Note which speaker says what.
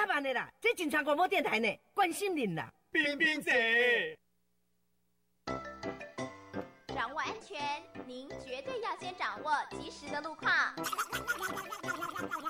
Speaker 1: 那办的啦，这警察广播电台呢，关心您啦。
Speaker 2: 冰冰姐，
Speaker 3: 掌握安全，您绝对要先掌握及时的路况。